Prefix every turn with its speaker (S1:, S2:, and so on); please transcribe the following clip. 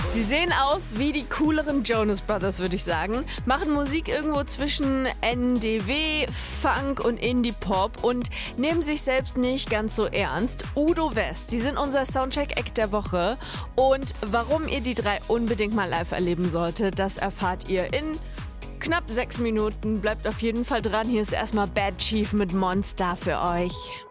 S1: Sie sehen aus wie die cooleren Jonas Brothers, würde ich sagen. Machen Musik irgendwo zwischen NDW, Funk und Indie-Pop und nehmen sich selbst nicht ganz so ernst. Udo West, die sind unser Soundcheck-Act der Woche. Und warum ihr die drei unbedingt mal live erleben solltet, das erfahrt ihr in knapp 6 Minuten. Bleibt auf jeden Fall dran. Hier ist erstmal Bad Chief mit Monster für euch.